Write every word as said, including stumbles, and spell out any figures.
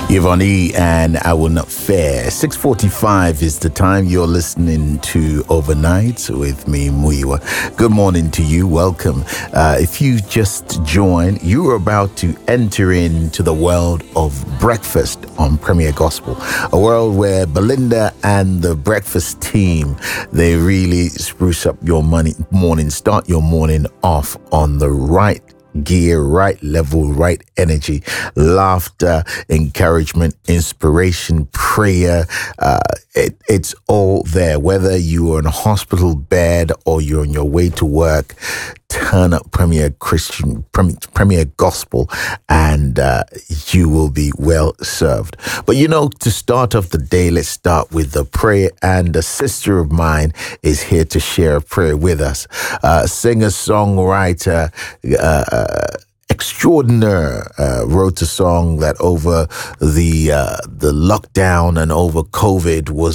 Yvonne and I Will Not Fare. six forty-five is the time. You're listening to Overnight with me, Muiwa. Good morning to you. Welcome. Uh, if you just joined, you are about to enter into the world of breakfast on Premier Gospel, a world where Belinda and the breakfast team, they really spruce up your money, morning, start your morning off on the right gear, right level, right energy, laughter, encouragement, inspiration, prayer. Uh, it, it's all there. Whether you are in a hospital bed or you're on your way to work, turn up Premier Christian, Premier, Premier Gospel, and uh, you will be well served. But you know, to start off the day, let's start with the prayer. And a sister of mine is here to share a prayer with us. Uh, singer, songwriter, uh, extraordinaire, uh, wrote a song that over the uh, the lockdown and over COVID was